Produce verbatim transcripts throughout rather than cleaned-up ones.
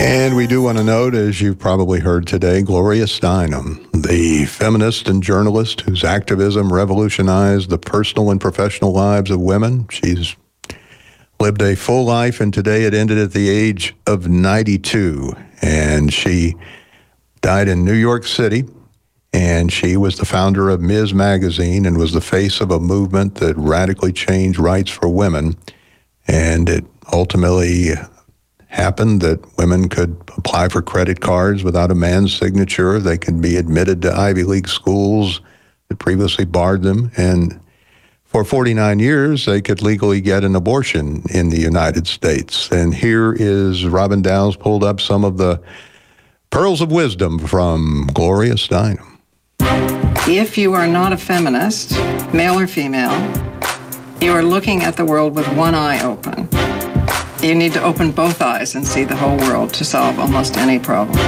And we do want to note, as you've probably heard today, Gloria Steinem, the feminist and journalist whose activism revolutionized the personal and professional lives of women. She's lived a full life, and today it ended at the age of ninety-two. And she died in New York City, and she was the founder of Miz Magazine and was the face of a movement that radically changed rights for women. And it ultimately happened that women could apply for credit cards without a man's signature. They could be admitted to Ivy League schools that previously barred them. And for forty-nine years, they could legally get an abortion in the United States. And here is Robin Dowles pulled up some of the pearls of wisdom from Gloria Steinem. If you are not a feminist, male or female, you are looking at the world with one eye open. You need to open both eyes and see the whole world to solve almost any problem.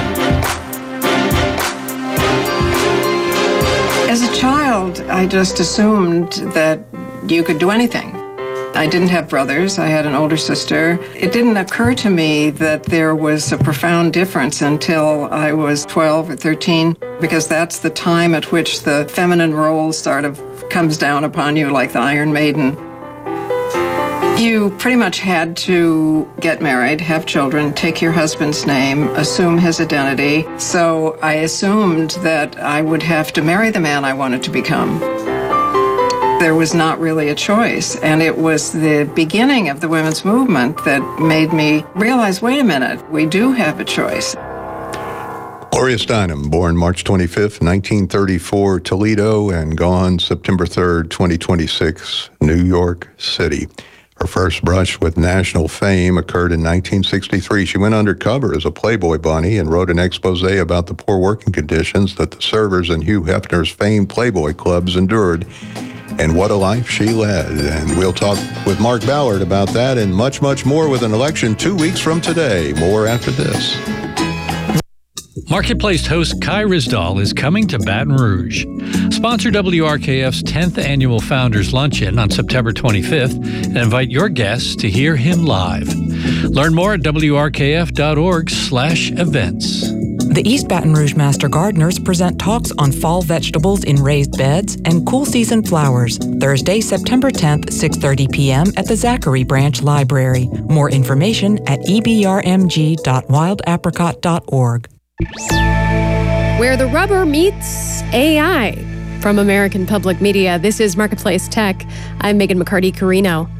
As a child, I just assumed that you could do anything. I didn't have brothers. I had an older sister. It didn't occur to me that there was a profound difference until I was twelve or thirteen, because that's the time at which the feminine role sort of comes down upon you like the Iron Maiden. You pretty much had to get married, have children, take your husband's name, assume his identity. So I assumed that I would have to marry the man I wanted to become. There was not really a choice. And it was the beginning of the women's movement that made me realize, wait a minute, we do have a choice. Gloria Steinem, born March twenty-fifth, nineteen thirty-four, Toledo, and gone September third, twenty twenty-six, New York City. Her first brush with national fame occurred in nineteen sixty-three. She went undercover as a Playboy bunny and wrote an expose about the poor working conditions that the servers in Hugh Hefner's famed Playboy clubs endured. And what a life she led. And we'll talk with Mark Ballard about that and much, much more with an election two weeks from today. More after this. Marketplace host Kai Ryssdal is coming to Baton Rouge. Sponsor W R K F's tenth Annual Founders Luncheon on September twenty-fifth and invite your guests to hear him live. Learn more at W R K F dot org slash events. The East Baton Rouge Master Gardeners present talks on fall vegetables in raised beds and cool season flowers. Thursday, September tenth, six thirty p.m. at the Zachary Branch Library. More information at e b r m g dot wild apricot dot org. Where the rubber meets A I. From American Public Media, this is Marketplace Tech. I'm Megan McCarty-Carino.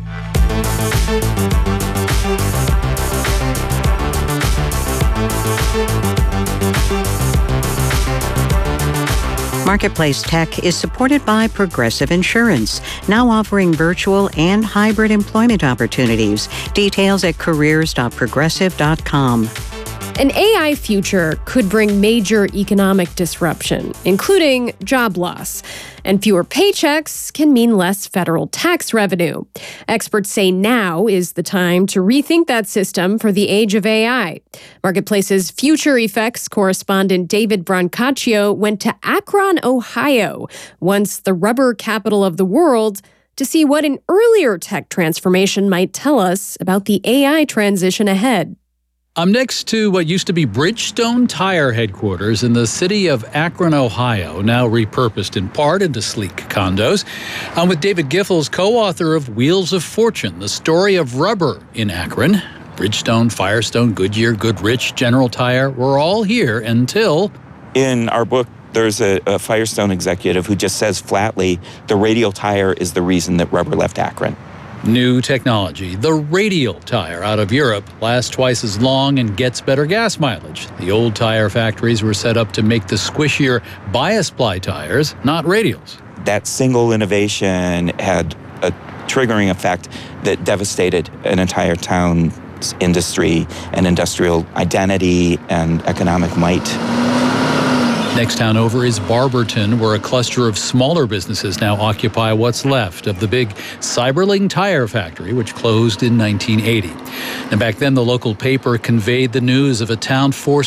Marketplace Tech is supported by Progressive Insurance, now offering virtual and hybrid employment opportunities. Details at careers dot progressive dot com. An A I future could bring major economic disruption, including job loss. And fewer paychecks can mean less federal tax revenue. Experts say now is the time to rethink that system for the age of A I. Marketplace's Future Effects correspondent David Brancaccio went to Akron, Ohio, once the rubber capital of the world, to see what an earlier tech transformation might tell us about the A I transition ahead. I'm next to what used to be Bridgestone Tire headquarters in the city of Akron, Ohio, now repurposed in part into sleek condos. I'm with David Giffels, co-author of Wheels of Fortune, the story of rubber in Akron. Bridgestone, Firestone, Goodyear, Goodrich, General Tire, we're all here until... In our book, there's a, a Firestone executive who just says flatly, the radial tire is the reason that rubber left Akron. New technology, the radial tire out of Europe, lasts twice as long and gets better gas mileage. The old tire factories were set up to make the squishier bias ply tires, not radials. That single innovation had a triggering effect that devastated an entire town's industry and industrial identity and economic might. Next town over is Barberton, where a cluster of smaller businesses now occupy what's left of the big Cyberling tire factory, which closed in nineteen eighty. And back then, the local paper conveyed the news of a town forced